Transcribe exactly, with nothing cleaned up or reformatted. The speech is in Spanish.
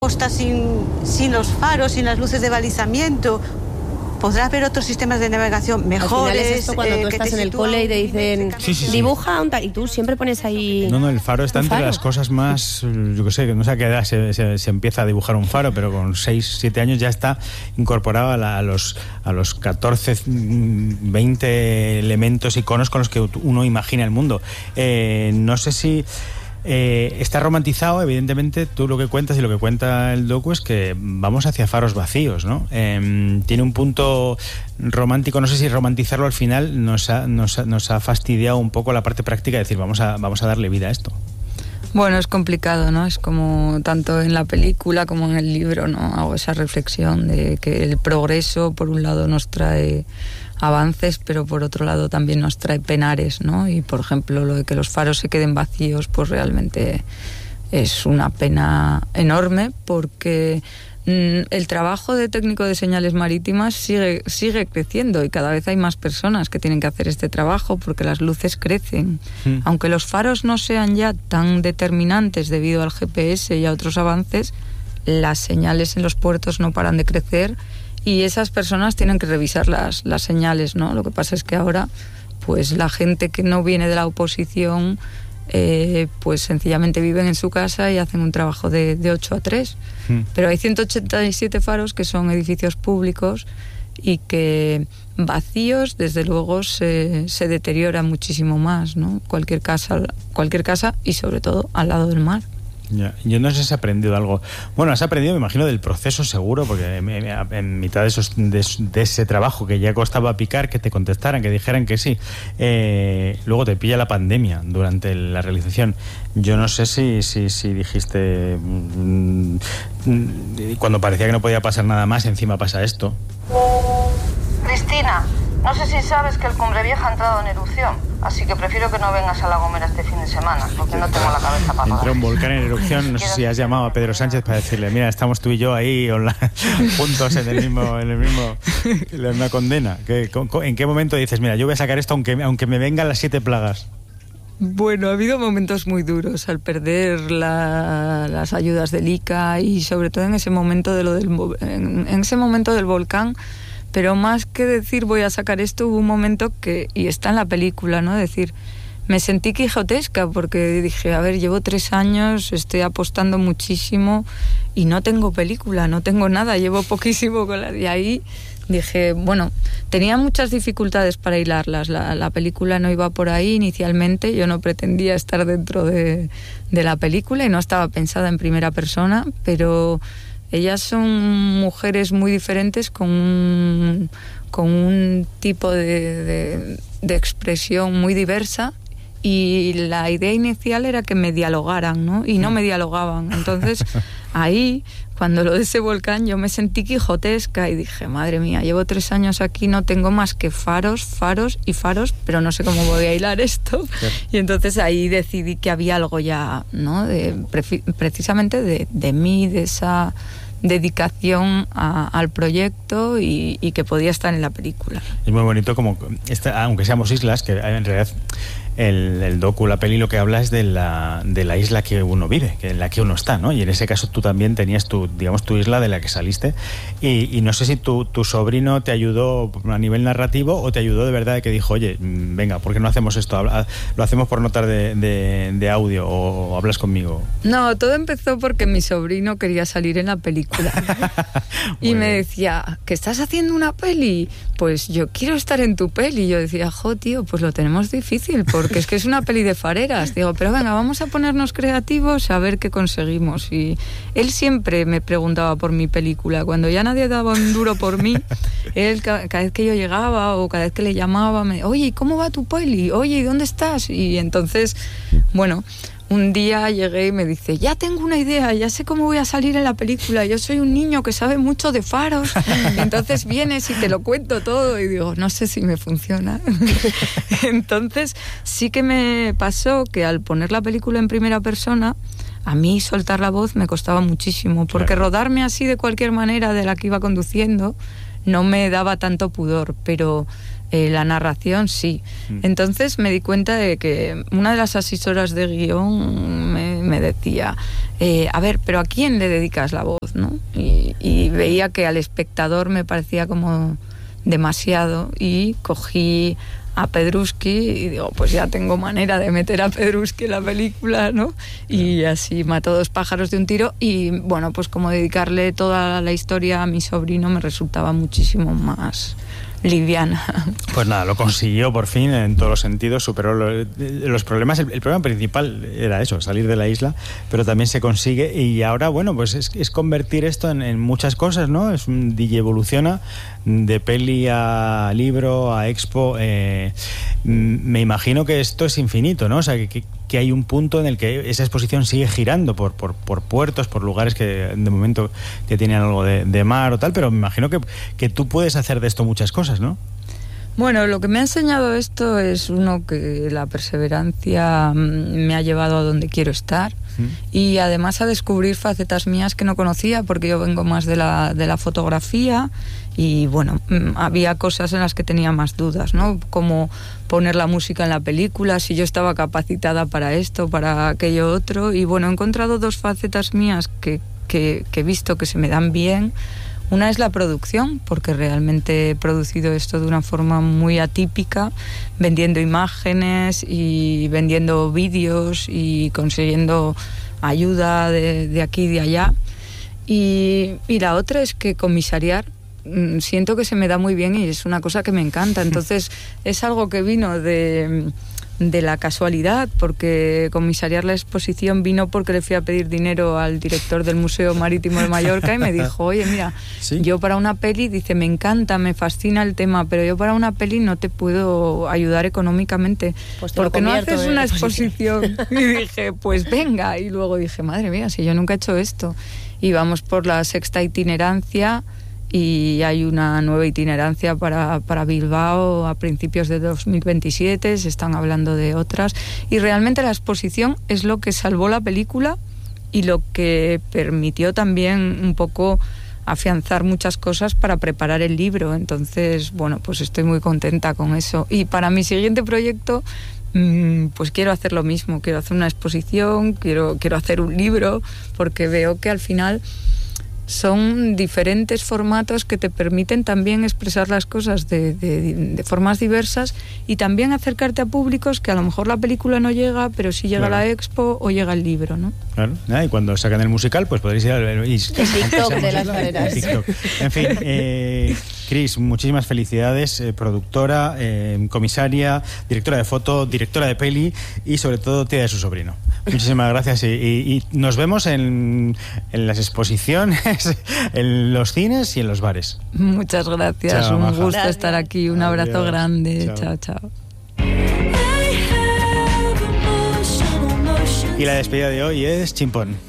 costa sin, sin los faros, sin las luces de balizamiento. Podrá haber otros sistemas de navegación mejores. Al final es esto cuando eh, tú estás en el cole y te dicen Sí, sí, sí. dibuja un ta-", y tú siempre pones ahí. No, no, el faro está un entre faro. las cosas más, yo qué sé, que no sé a qué edad se, se, se empieza a dibujar un faro, pero con seis, siete años ya está incorporado a, la, a los a los catorce, veinte elementos, iconos con los que uno imagina el mundo. Eh, no sé si Eh, está romantizado, evidentemente. Tú lo que cuentas y lo que cuenta el docu es que vamos hacia faros vacíos, ¿no? Eh, tiene un punto romántico. No sé si romantizarlo al final nos ha, nos ha, nos ha fastidiado un poco la parte práctica de decir vamos a, vamos a darle vida a esto. Bueno, es complicado, ¿no? Es como tanto en la película como en el libro, ¿no? Hago esa reflexión de que el progreso, por un lado, nos trae avances, pero por otro lado también nos trae penares, ¿no? Y por ejemplo, lo de que los faros se queden vacíos, pues realmente es una pena enorme, porque mmm, el trabajo de técnico de señales marítimas sigue, sigue creciendo y cada vez hay más personas que tienen que hacer este trabajo porque las luces crecen. Mm. Aunque los faros no sean ya tan determinantes debido al G P S y a otros avances, las señales en los puertos no paran de crecer. Y esas personas tienen que revisar las, las señales, ¿no? Lo que pasa es que ahora, pues la gente que no viene de la oposición, eh, pues sencillamente viven en su casa y hacen un trabajo de, de ocho a tres. Mm. Pero hay ciento ochenta y siete faros que son edificios públicos y que vacíos, desde luego, se, se deteriora muchísimo más, ¿no? Cualquier casa, cualquier casa y sobre todo al lado del mar. Ya, yo no sé si has aprendido algo. Bueno, has aprendido, me imagino, del proceso seguro, porque en, en mitad de, esos, de, de ese trabajo que ya costaba picar, que te contestaran, que dijeran que sí, eh, luego te pilla la pandemia durante la realización. Yo no sé si, si, si dijiste, mmm, cuando parecía que no podía pasar nada más, encima pasa esto. Cristina, no sé si sabes que el Cumbre Vieja ha entrado en erupción, así que prefiero que no vengas a La Gomera este fin de semana, porque no tengo la cabeza para Entró un volcán en erupción. No sé si has llamado a Pedro Sánchez para decirle, mira, estamos tú y yo ahí online, juntos en el mismo, en el mismo, en la misma condena. ¿En qué momento dices, mira, yo voy a sacar esto aunque, aunque me vengan las siete plagas? Bueno, ha habido momentos muy duros al perder la, las ayudas del I C A y sobre todo en ese momento de lo del en, en ese momento del volcán. Pero más que decir voy a sacar esto, hubo un momento que, y está en la película, ¿no? Decir, me sentí quijotesca porque dije, a ver, llevo tres años, estoy apostando muchísimo y no tengo película, no tengo nada, llevo poquísimo con la... Y ahí dije, bueno, tenía muchas dificultades para hilarlas. La, la película no iba por ahí inicialmente, yo no pretendía estar dentro de, de la película y no estaba pensada en primera persona, pero... Ellas son mujeres muy diferentes con un, con un tipo de, de, de expresión muy diversa y la idea inicial era que me dialogaran, ¿no? Y no me dialogaban. Entonces, ahí, cuando lo de ese volcán, yo me sentí quijotesca y dije, madre mía, llevo tres años aquí, no tengo más que faros, faros y faros, pero no sé cómo voy a hilar esto. Y entonces ahí decidí que había algo ya, ¿no? De, pre- precisamente de, de mí, de esa dedicación a, al proyecto y, y que podía estar en la película. Es muy bonito como, esta, aunque seamos islas, que en realidad el, el docu, la peli, lo que habla es de la, de la isla que uno vive, que en la que uno está, ¿no? Y en ese caso tú también tenías tu, digamos, tu isla de la que saliste y, y no sé si tu, tu sobrino te ayudó a nivel narrativo o te ayudó de verdad, que dijo, oye, venga, ¿por qué no hacemos esto? Habla, lo hacemos por notas de, de, de audio o, o hablas conmigo. No, todo empezó porque mi sobrino quería salir en la película y me decía, ¿que estás haciendo una peli? Pues yo quiero estar en tu peli. Y yo decía, jo, tío, pues lo tenemos difícil porque es que es una peli de fareras. Digo, pero venga, vamos a ponernos creativos a ver qué conseguimos. Y él siempre me preguntaba por mi película. Cuando ya nadie daba un duro por mí, él cada vez que yo llegaba o cada vez que le llamaba, me, oye, ¿y cómo va tu peli? Oye, ¿y dónde estás? Y entonces, bueno... Un día llegué y me dice, ya tengo una idea, ya sé cómo voy a salir en la película, yo soy un niño que sabe mucho de faros, y entonces vienes y te lo cuento todo, y digo, no sé si me funciona. Entonces sí que me pasó que al poner la película en primera persona, a mí soltar la voz me costaba muchísimo, porque claro, rodarme así de cualquier manera de la que iba conduciendo no me daba tanto pudor, pero... Eh, la narración sí. Mm. Entonces me di cuenta de que una de las asesoras de guión me, me decía, eh, a ver, pero ¿a quién le dedicas la voz? voz, ¿no? Y, y veía que al espectador me parecía como demasiado y cogí a Pedrusky y digo, pues ya tengo manera de meter a Pedrusky en la película, ¿no? Y así mató dos pájaros de un tiro y bueno, pues como dedicarle toda la historia a mi sobrino me resultaba muchísimo más liviana. Pues nada, lo consiguió por fin en todos los sentidos, superó los, los problemas. El, el problema principal era eso, salir de la isla, pero también se consigue y ahora, bueno, pues es, es convertir esto en, en muchas cosas, ¿no? Es un D J evoluciona de peli a libro, a expo. Eh, me imagino que esto es infinito, ¿no? O sea, que, que hay un punto en el que esa exposición sigue girando por, por, por puertos, por lugares que de momento que tienen algo de, de mar o tal, pero me imagino que, que tú puedes hacer de esto muchas cosas, ¿no? Bueno, lo que me ha enseñado esto es, uno, que la perseverancia me ha llevado a donde quiero estar ¿Mm? y además a descubrir facetas mías que no conocía, porque yo vengo más de la, de la fotografía y bueno, había cosas en las que tenía más dudas, ¿no? Como poner la música en la película, si yo estaba capacitada para esto, para aquello otro, y bueno, he encontrado dos facetas mías que, que, que he visto que se me dan bien. Una es la producción, porque realmente he producido esto de una forma muy atípica, vendiendo imágenes y vendiendo vídeos y consiguiendo ayuda de, de aquí y de allá. Y, y la otra es que comisariar siento que se me da muy bien y es una cosa que me encanta. Entonces es algo que vino de... de la casualidad, porque comisariar la exposición vino porque le fui a pedir dinero al director del Museo Marítimo de Mallorca y me dijo, oye, mira, ¿sí? Yo para una peli, dice, me encanta, me fascina el tema, pero yo para una peli no te puedo ayudar económicamente, pues porque no haces una exposición. Y dije, pues venga, y luego dije, madre mía, si yo nunca he hecho esto. Y vamos por la sexta itinerancia y hay una nueva itinerancia para, para Bilbao a principios de dos mil veintisiete, se están hablando de otras, y realmente la exposición es lo que salvó la película y lo que permitió también un poco afianzar muchas cosas para preparar el libro. Entonces, bueno, pues estoy muy contenta con eso. Y para mi siguiente proyecto, pues quiero hacer lo mismo, quiero hacer una exposición, quiero, quiero hacer un libro, porque veo que al final son diferentes formatos que te permiten también expresar las cosas de, de, de formas diversas y también acercarte a públicos que a lo mejor la película no llega, pero sí llega, claro, a la expo o llega el libro, ¿no? Claro, ah, y cuando sacan el musical, pues podréis ir al y, el TikTok de las maneras. En fin, eh, Cris, muchísimas felicidades, eh, productora, eh, comisaria, directora de foto, directora de peli y sobre todo tía de su sobrino. Muchísimas gracias y, y, y nos vemos en, en las exposiciones, en los cines y en los bares. Muchas gracias, chao, un maja. gusto gracias. estar aquí, un Adiós. abrazo grande, chao, chao. chao. Y la despedida de hoy es Chimpón.